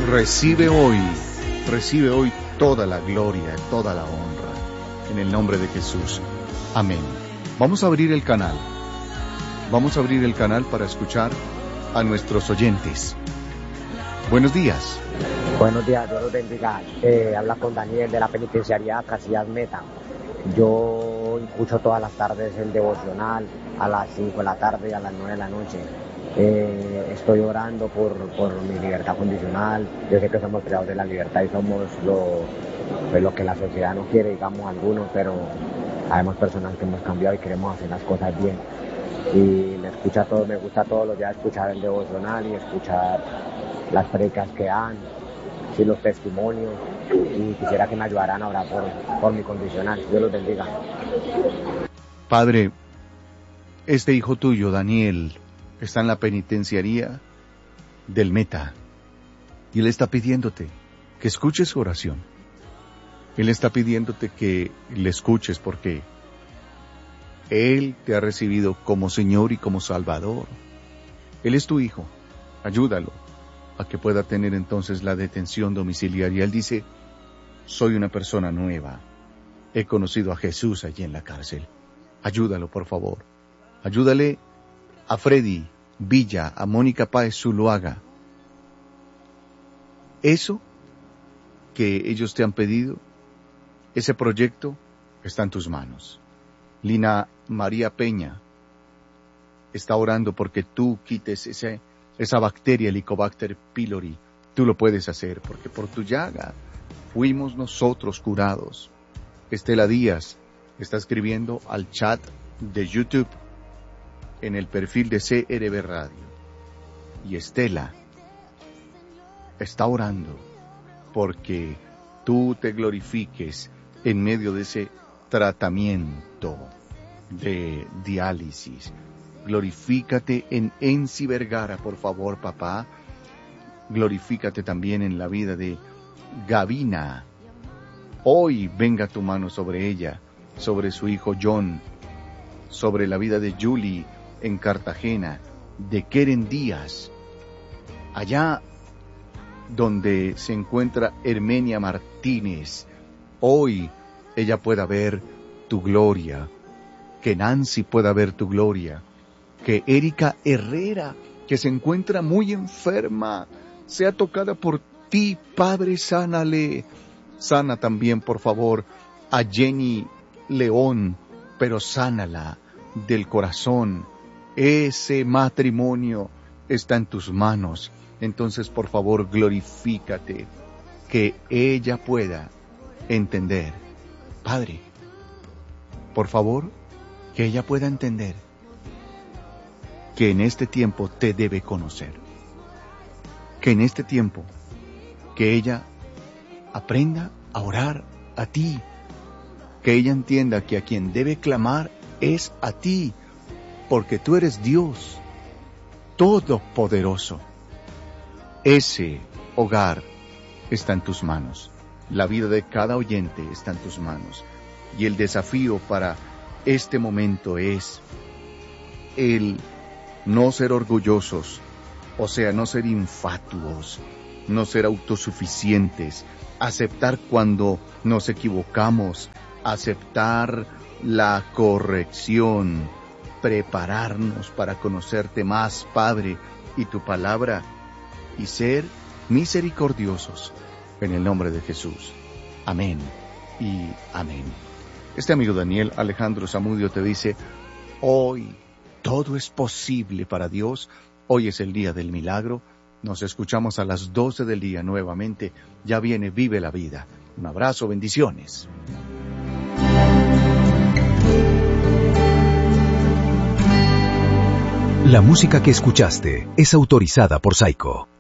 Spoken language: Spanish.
recibe hoy toda la gloria, toda la honra, en el nombre de Jesús. Amén. Vamos a abrir el canal para escuchar a nuestros oyentes. Buenos días. Buenos días, Dios los bendiga. Habla con Daniel de la penitenciaría Casillas Meta. Yo escucho todas las tardes el devocional a las 5 de la tarde y a las 9 de la noche. Estoy orando por mi libertad condicional. Yo sé que somos creados de la libertad y somos lo que la sociedad no quiere, digamos algunos, pero habemos personas que hemos cambiado y queremos hacer las cosas bien. Y me gusta todos los días escuchar el devocional y escuchar las predicas que dan, y los testimonios, y quisiera que me ayudaran a orar por mi condicional. Dios los bendiga. Padre, este hijo tuyo, Daniel, está en la penitenciaría del Meta, y él está pidiéndote que escuches su oración. Él está pidiéndote que le escuches porque él te ha recibido como Señor y como Salvador. Él es tu hijo. Ayúdalo a que pueda tener entonces la detención domiciliaria. Él dice, soy una persona nueva. He conocido a Jesús allí en la cárcel. Ayúdalo, por favor. Ayúdale a Freddy Villa, a Mónica Páez Zuluaga. Eso que ellos te han pedido, ese proyecto está en tus manos. Lina María Peña está orando porque tú quites esa bacteria, Helicobacter pylori. Tú lo puedes hacer porque por tu llaga fuimos nosotros curados. Estela Díaz está escribiendo al chat de YouTube en el perfil de CRB Radio. Y Estela está orando porque tú te glorifiques en medio de ese tratamiento de diálisis. Glorifícate en Enci Vergara, por favor, papá. Glorifícate también en la vida de Gavina. Hoy venga tu mano sobre ella, sobre su hijo John, sobre la vida de Julie en Cartagena, de Keren Díaz, allá donde se encuentra Hermenia Martínez. Hoy ella pueda ver tu gloria, que Nancy pueda ver tu gloria, que Erika Herrera, que se encuentra muy enferma, sea tocada por ti, Padre, sánale. Sana también, por favor, a Jenny León, pero sánala del corazón. Ese matrimonio está en tus manos. Entonces, por favor, glorifícate, que ella pueda entender. Padre, por favor, que ella pueda entender que en este tiempo te debe conocer. Que en este tiempo, que ella aprenda a orar a ti. Que ella entienda que a quien debe clamar es a ti, porque tú eres Dios Todopoderoso. Ese hogar está en tus manos. La vida de cada oyente está en tus manos. Y el desafío para este momento es el no ser orgullosos, o sea, no ser infatuos, no ser autosuficientes, aceptar cuando nos equivocamos, aceptar la corrección, prepararnos para conocerte más, Padre, y tu palabra, y ser misericordiosos en el nombre de Jesús. Amén y amén. Este amigo Daniel Alejandro Zamudio te dice, hoy todo es posible para Dios. Hoy es el día del milagro. Nos escuchamos a las 12 del día nuevamente. Ya viene Vive la Vida. Un abrazo, bendiciones. La música que escuchaste es autorizada por Saico.